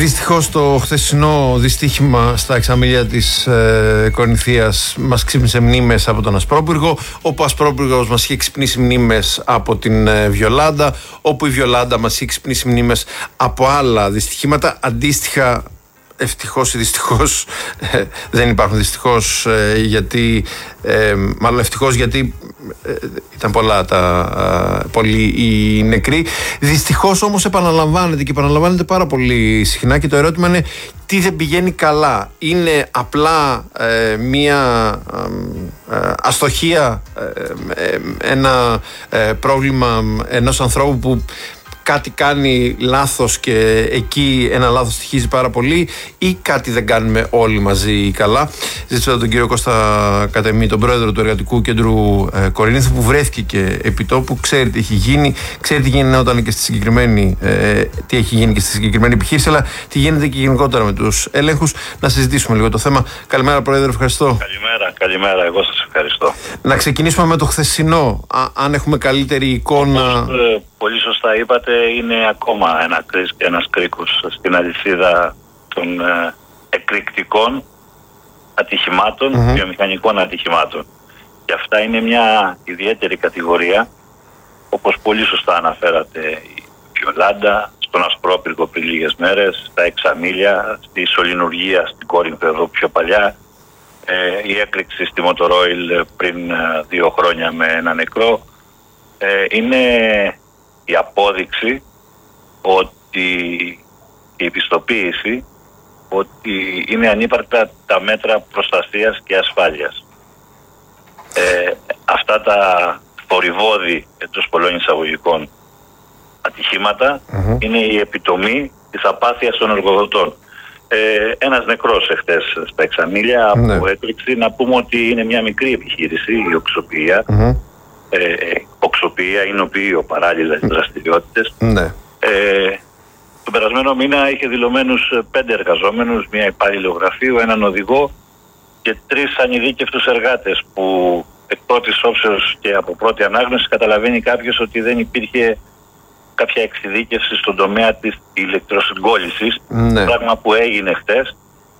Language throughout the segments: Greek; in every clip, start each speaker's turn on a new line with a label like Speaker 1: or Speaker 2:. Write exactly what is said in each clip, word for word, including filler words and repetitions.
Speaker 1: Δυστυχώς το χθεσινό δυστύχημα στα εξαμήλια της ε, Κορινθίας μας ξύπνησε μνήμες από τον Ασπρόπυργο, όπου ο Ασπρόπυργος μας είχε ξυπνήσει μνήμες από την ε, Βιολάντα, όπου η Βιολάντα μας είχε ξυπνήσει μνήμες από άλλα δυστυχήματα. Αντίστοιχα, ευτυχώς ή δυστυχώς, ε, δεν υπάρχουν δυστυχώς ε, γιατί, ε, μάλλον ευτυχώς γιατί ε, ήταν πολλά τα, ε, πολλοί οι νεκροί. Δυστυχώς όμως επαναλαμβάνεται και επαναλαμβάνεται πάρα πολύ συχνά και το ερώτημα είναι τι δεν πηγαίνει καλά. Είναι απλά ε, μία ε, ε, αστοχία, ε, ε, ένα ε, πρόβλημα ενός ανθρώπου που κάτι κάνει λάθος και εκεί ένα λάθος στοιχίζει πάρα πολύ, ή κάτι δεν κάνουμε όλοι μαζί καλά. Ζήτησα τον κύριο Κώστα Κατεμή, τον πρόεδρο του Εργατικού Κέντρου ε, Κορίνθου, που βρέθηκε και επί τόπου, ξέρει τι έχει γίνει, ξέρει τι γίνεται και στη συγκεκριμένη, ε, τι έχει γίνει και στη συγκεκριμένη επιχείρηση, αλλά τι γίνεται και γενικότερα με τους ελέγχους. Να συζητήσουμε λίγο το θέμα. Καλημέρα, πρόεδρε, ευχαριστώ.
Speaker 2: Καλημέρα, καλημέρα, εγώ σας ευχαριστώ.
Speaker 1: Να ξεκινήσουμε με το χθεσινό, Α, αν έχουμε καλύτερη εικόνα.
Speaker 2: Όπως, ε, πολύ σωστά είπατε, είναι ακόμα ένα, ένας κρίκος στην αλυσίδα των ε, εκρηκτικών ατυχημάτων, mm-hmm. βιομηχανικών ατυχημάτων. Και αυτά είναι μια ιδιαίτερη κατηγορία, όπως πολύ σωστά αναφέρατε, η Βιολάντα, στον Ασπρόπυργο πριν λίγες μέρες, στα Εξαμήλια, στη Σωληνουργία, στην Κόρινθο εδώ πιο παλιά, ε, η έκρηξη στη Μοτορόιλ πριν ε, δύο χρόνια με ένα νεκρό. Ε, είναι η απόδειξη ότι η επιστοποίηση ότι είναι ανύπαρκτα τα μέτρα προστασίας και ασφάλειας. Ε, αυτά τα θορυβώδη εντός πολλών εισαγωγικών ατυχήματα mm-hmm. είναι η επιτομή της απάθειας των εργοδοτών. Ε, ένας νεκρός εχθές στα Εξαμήλια mm-hmm. από έκρηξη. Να πούμε ότι είναι μια μικρή επιχείρηση, η οξοποιία. Mm-hmm. Ε, οξοποιία, εινοποιείο, παράλληλα mm-hmm. δραστηριότητες. Mm-hmm. Ε, τον περασμένο μήνα είχε δηλωμένους πέντε εργαζόμενους, μια υπάλληλο γραφείου, έναν οδηγό και τρεις ανειδίκευτους εργάτες, που εκ πρώτης όψεως και από πρώτη ανάγνωση καταλαβαίνει κάποιος ότι δεν υπήρχε κάποια εξειδίκευση στον τομέα της ηλεκτροσυγκόλλησης, ναι. Πράγμα που έγινε χτες.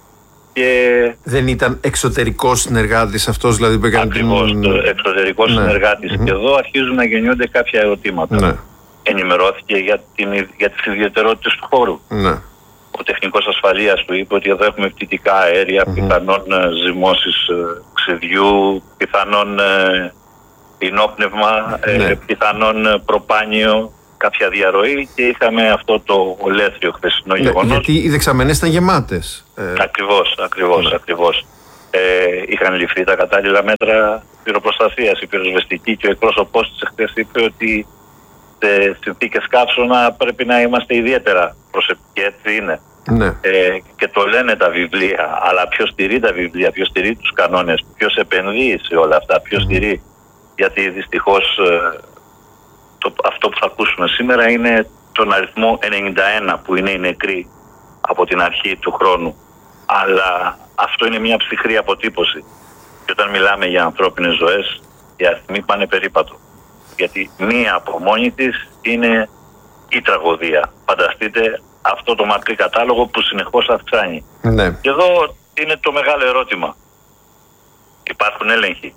Speaker 2: Και δεν
Speaker 1: ήταν εξωτερικός συνεργάτης αυτός, δηλαδή που έκανε
Speaker 2: ακριβώς, την... εξωτερικός ναι. συνεργάτης. Mm-hmm. Και εδώ αρχίζουν να γεννιούνται κάποια ερωτήματα. Ναι. Ενημερώθηκε για, την, για τις ιδιαιτερότητες του χώρου. Ναι. Ο τεχνικός ασφαλείας του είπε ότι εδώ έχουμε πτυτικά αέρια, mm-hmm. πιθανόν ζυμώσεις ε, ξεδιού, πιθανόν ε, υνόπνευμα, ναι. ε, πιθανόν προπάνιο, κάποια διαρροή, και είχαμε αυτό το ολέθριο χθεσινό ναι, γεγονός.
Speaker 1: Γιατί οι δεξαμενές ήταν γεμάτες. Ε...
Speaker 2: Ακριβώς, ακριβώς, ναι. ακριβώς. Ε, είχαν ληφθεί τα κατάλληλα μέτρα πυροπροστασίας, η πυροσβεστική, και ο εκπρόσωπός της χθες είπε ότι σε συνθήκες καύσωνα πρέπει να είμαστε ιδιαίτερα προσεκτικοί, έτσι είναι. Ναι. Ε, και το λένε τα βιβλία, αλλά ποιος στηρεί τα βιβλία, ποιος στηρεί τους κανόνες, ποιος επενδύει σε όλα αυτά, ποιος mm. στηρεί, γιατί δυστυχώς ε, το, αυτό που θα ακούσουμε σήμερα είναι τον αριθμό ενενήντα ένα που είναι οι νεκροί από την αρχή του χρόνου, αλλά αυτό είναι μια ψυχρή αποτύπωση, και όταν μιλάμε για ανθρώπινες ζωές οι αριθμοί πάνε περίπατο. Γιατί μία από μόνη της είναι η τραγωδία. Φανταστείτε αυτό το μακρύ κατάλογο που συνεχώς αυξάνει. Ναι. Και εδώ είναι το μεγάλο ερώτημα. Υπάρχουν έλεγχοι?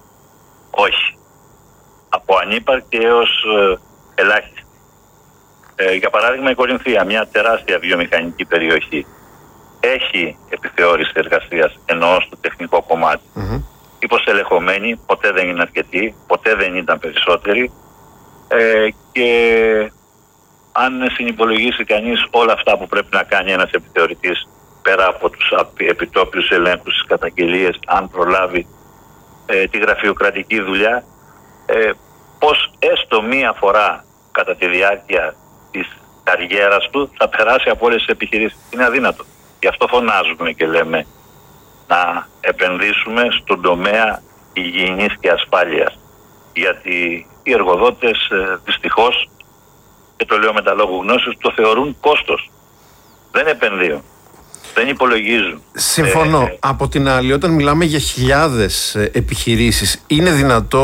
Speaker 2: Όχι. Από ανύπαρκτη έως ε, ελάχιστη. Ε, για παράδειγμα η Κορινθία, μια τεράστια βιομηχανική περιοχή, έχει επιθεώρηση εργασίας, εννοώ στο τεχνικό κομμάτι. Mm-hmm. Υποστελεχωμένοι, ποτέ δεν είναι αρκετοί, ποτέ δεν ήταν περισσότεροι, ε, και αν συνυπολογίσει κανείς όλα αυτά που πρέπει να κάνει ένας επιθεωρητής, πέρα από τους επιτόπιους ελέγχους, τις καταγγελίες, αν προλάβει ε, τη γραφειοκρατική δουλειά, ε, πως έστω μία φορά κατά τη διάρκεια της καριέρας του θα περάσει από όλες τις επιχειρήσεις, είναι αδύνατο. Γι' αυτό φωνάζουμε και λέμε να επενδύσουμε στον τομέα υγιεινής και ασφάλειας. Γιατί οι εργοδότες ε, δυστυχώς, και το λέω με τα λόγου γνώσης, το θεωρούν κόστος. Δεν επενδύουν. Δεν υπολογίζουν.
Speaker 1: Συμφωνώ. Ε, Από την άλλη, όταν μιλάμε για χιλιάδες επιχειρήσεις, είναι δυνατό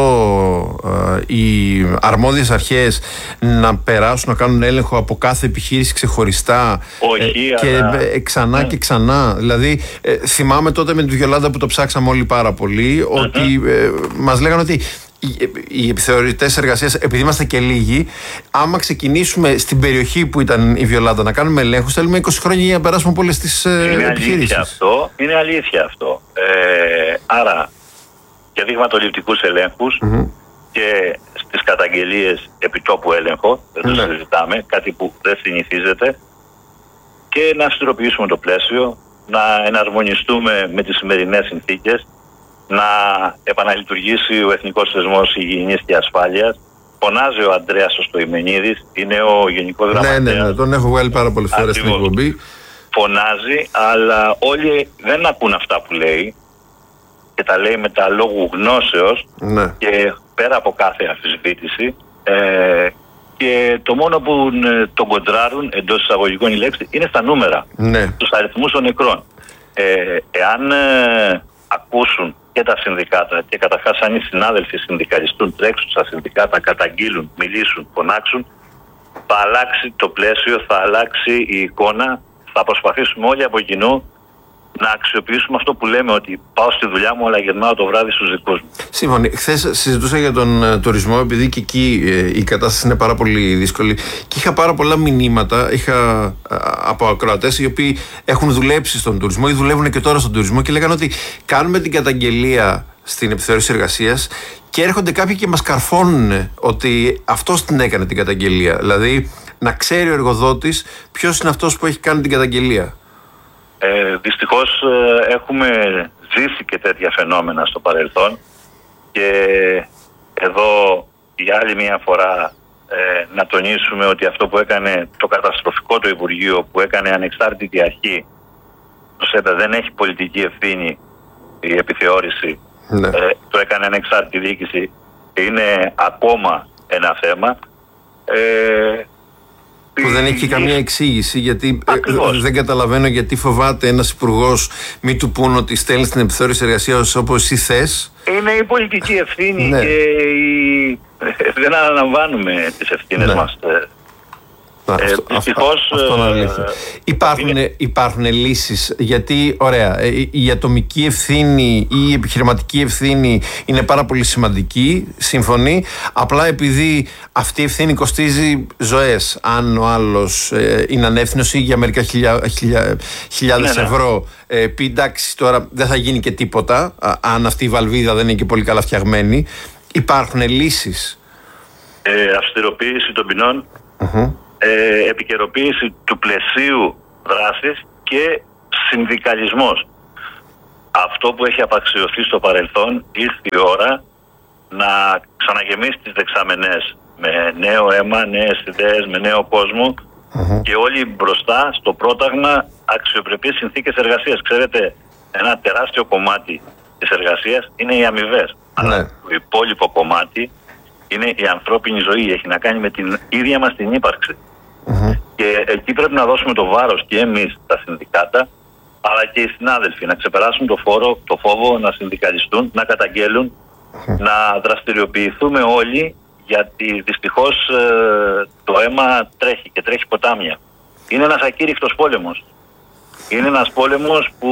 Speaker 1: ε, οι αρμόδιες αρχές να περάσουν, να κάνουν έλεγχο από κάθε επιχείρηση ξεχωριστά?
Speaker 2: Όχι,
Speaker 1: ε, και
Speaker 2: αλλά...
Speaker 1: ε, ξανά
Speaker 2: ναι.
Speaker 1: και ξανά. Δηλαδή, ε, θυμάμαι τότε με τη Βιολάντα που το ψάξαμε όλοι πάρα πολύ, mm-hmm. ότι ε, μας λέγανε ότι οι επιθεωρητές εργασίας, επειδή είμαστε και λίγοι, άμα ξεκινήσουμε στην περιοχή που ήταν η Βιολάντα να κάνουμε ελέγχους, θέλουμε είκοσι χρόνια για να περάσουμε από όλες τις
Speaker 2: είναι
Speaker 1: επιχειρήσεις.
Speaker 2: Αλήθεια αυτό, είναι αλήθεια αυτό. Ε, άρα, για δειγματοληπτικούς ελέγχους mm-hmm. και στις καταγγελίες επιτόπου έλεγχο, δεν το mm-hmm. συζητάμε, κάτι που δεν συνηθίζεται, και να αυστηροποιήσουμε το πλαίσιο, να εναρμονιστούμε με τις σημερινές συνθήκες, να επαναλειτουργήσει ο Εθνικός Θεσμός Υγιεινής και Ασφάλειας. Φωνάζει ο Ανδρέας ο Στοημενίδης, είναι ο Γενικός Γραμματέας.
Speaker 1: Ναι, ναι, ναι, τον έχω βγάλει πάρα πολλές φορές στην εκπομπή.
Speaker 2: Φωνάζει, αλλά όλοι δεν ακούν αυτά που λέει και τα λέει με τα λόγου γνώσεως, ναι. Και πέρα από κάθε αμφισβήτηση. Ε, και το μόνο που τον κοντράρουν, εντός εισαγωγικών η λέξη, είναι στα νούμερα,
Speaker 1: ναι.
Speaker 2: Τους αριθμούς των νεκρών. Ε, εάν ε, ακούσουν και τα συνδικάτα και καταρχάς αν οι συνάδελφοι συνδικαλιστούν, τρέξουν στα συνδικάτα, καταγγείλουν, μιλήσουν, φωνάξουν, θα αλλάξει το πλαίσιο, θα αλλάξει η εικόνα. Θα προσπαθήσουμε όλοι από κοινού να αξιοποιήσουμε αυτό που λέμε, ότι πάω στη δουλειά μου αλλά γυρνάω το βράδυ στους δικούς μου.
Speaker 1: Σύμφωνοι. Χθες συζητούσα για τον ε, τουρισμό, επειδή και εκεί ε, η κατάσταση είναι πάρα πολύ δύσκολη και είχα πάρα πολλά μηνύματα είχα, ε, από ακροατές οι οποίοι έχουν δουλέψει στον τουρισμό ή δουλεύουν και τώρα στον τουρισμό και λέγανε ότι κάνουμε την καταγγελία στην επιθεώρηση εργασίας και έρχονται κάποιοι και μας καρφώνουν ότι αυτός την έκανε την καταγγελία. Δηλαδή να ξέρει ο εργοδότης ποιος είναι αυτός που έχει κάνει την καταγγελία.
Speaker 2: Ε, δυστυχώς ε, έχουμε ζήσει και τέτοια φαινόμενα στο παρελθόν και εδώ για άλλη μια φορά ε, να τονίσουμε ότι αυτό που έκανε το καταστροφικό το Υπουργείο, που έκανε ανεξάρτητη αρχή, το ΣΕΠΕ δεν έχει πολιτική ευθύνη η επιθεώρηση, ναι. ε, το έκανε ανεξάρτητη διοίκηση, είναι ακόμα ένα θέμα. Ε,
Speaker 1: που δεν έχει καμία εξήγηση, γιατί ε, δεν καταλαβαίνω γιατί φοβάται ένας υπουργός μη του πούν ότι στέλνει στην επιθεώρηση εργασίας όπως εσύ θες.
Speaker 2: Είναι η πολιτική ευθύνη ναι. Και η... δεν αναλαμβάνουμε τις ευθύνες ναι. μας.
Speaker 1: Ε, αυτό, δυστυχώς, αυτό είναι αλήθεια. Υπάρχουν, είναι... υπάρχουν λύσεις, γιατί ωραία, η ατομική ευθύνη ή η επιχειρηματική ευθύνη είναι πάρα πολύ σημαντική, συμφωνεί, απλά επειδή αυτή η ευθύνη κοστίζει ζωές, αν ο άλλος ε, είναι ανεύθυνος ή για μερικά χιλιά, χιλιά, χιλιάδες ναι, ναι. ευρώ ε, πει εντάξει τώρα δεν θα γίνει και τίποτα, α, αν αυτή η βαλβίδα δεν είναι και πολύ καλά φτιαγμένη. Υπάρχουν λύσεις.
Speaker 2: Ε, αυστηροποίηση των ποινών, uh-huh. Ε, επικαιροποίηση του πλαισίου δράσης και συνδικαλισμός. Αυτό που έχει απαξιωθεί στο παρελθόν, ήρθε η ώρα να ξαναγεμίσει τις δεξαμενές με νέο αίμα, νέες ιδέες, με νέο κόσμο uh-huh. και όλοι μπροστά στο πρόταγμα αξιοπρεπείς συνθήκες εργασίας. Ξέρετε, ένα τεράστιο κομμάτι της εργασίας είναι οι αμοιβές. Uh-huh. Αλλά το υπόλοιπο κομμάτι είναι η ανθρώπινη ζωή, έχει να κάνει με την ίδια μας την ύπαρξη. Mm-hmm. Και εκεί πρέπει να δώσουμε το βάρος και εμείς τα συνδικάτα, αλλά και οι συνάδελφοι να ξεπεράσουν το, φόρο, το φόβο, να συνδικαλιστούν, να καταγγέλουν, mm-hmm. να δραστηριοποιηθούμε όλοι, γιατί δυστυχώς ε, το αίμα τρέχει και τρέχει ποτάμια. Είναι ένας ακήρυκτος πόλεμος. Είναι ένας πόλεμος που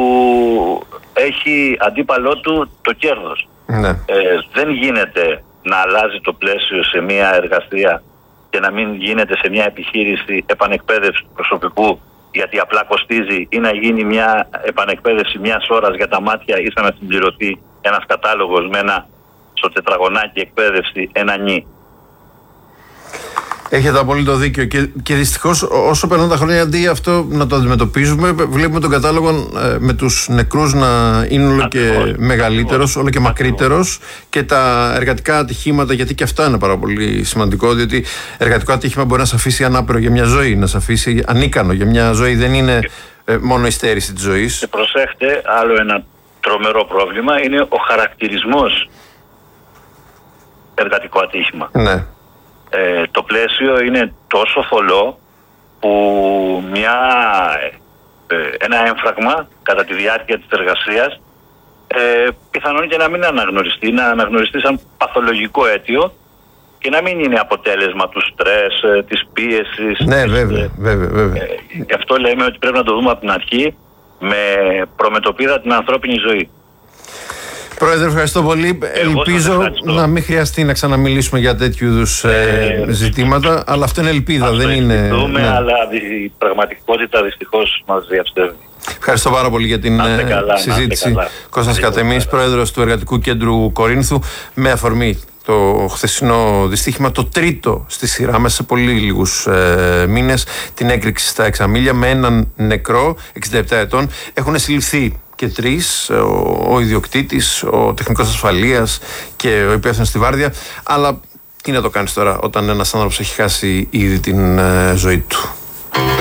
Speaker 2: έχει αντίπαλό του το κέρδος. Mm-hmm. Ε, δεν γίνεται να αλλάζει το πλαίσιο σε μια εργασία και να μην γίνεται σε μια επιχείρηση επανεκπαίδευση του προσωπικού γιατί απλά κοστίζει, ή να γίνει μια επανεκπαίδευση μιας ώρας για τα μάτια ή σαν να συμπληρωθεί ένας κατάλογος με ένα στο τετραγωνάκι εκπαίδευση ένα νι.
Speaker 1: Έχετε απόλυτο δίκιο και, και δυστυχώς όσο περνούν τα χρόνια αντί αυτό να το αντιμετωπίζουμε, βλέπουμε τον κατάλογο ε, με τους νεκρούς να είναι όλο και μεγαλύτερος, όλο και μακρύτερος, και τα εργατικά ατυχήματα, γιατί και αυτά είναι πάρα πολύ σημαντικό, διότι εργατικό ατύχημα μπορεί να σε αφήσει ανάπηρο για μια ζωή, να σε αφήσει ανίκανο για μια ζωή, δεν είναι ε, μόνο η στέρηση της ζωής.
Speaker 2: Και προσέχτε, άλλο ένα τρομερό πρόβλημα είναι ο χαρακτηρισμός εργατικό ατύχημα.
Speaker 1: Ναι.
Speaker 2: Ε, το πλαίσιο είναι τόσο θολό που μια ένα έμφραγμα κατά τη διάρκεια της εργασίας, ε, πιθανόν και να μην αναγνωριστεί, να αναγνωριστεί σαν παθολογικό αίτιο και να μην είναι αποτέλεσμα του στρες, ε, της πίεσης.
Speaker 1: Ναι,
Speaker 2: της,
Speaker 1: βέβαια, βέβαια, βέβαια.
Speaker 2: Ε, γι' αυτό λέμε ότι πρέπει να το δούμε από την αρχή με προμετωπίδα την ανθρώπινη ζωή.
Speaker 1: Πρόεδρε, ευχαριστώ πολύ. Ελπίζω ευχαριστώ. να μην χρειαστεί να ξαναμιλήσουμε για τέτοιου είδους ε, ζητήματα, αλλά αυτό είναι ελπίδα, δεν είναι. Ναι. Αλλά
Speaker 2: η πραγματικότητα δυστυχώς μας διαψεύδει.
Speaker 1: Ευχαριστώ πάρα πολύ για την καλά, συζήτηση. Κώστας Κατεμής, πρόεδρος του Εργατικού Κέντρου Κορίνθου, με αφορμή το χθεσινό δυστύχημα, το τρίτο στη σειρά μέσα σε πολύ λίγους ε, μήνες, την έκρηξη στα Εξαμήλια με έναν νεκρό, εξήντα επτά ετών. Έχουν συλληφθεί και τρεις, ο, ο ιδιοκτήτης, ο τεχνικός ασφαλείας και ο υπεύθυνος στη βάρδια. Αλλά τι να το κάνεις τώρα όταν ένας άνθρωπος έχει χάσει ήδη την ε, ζωή του.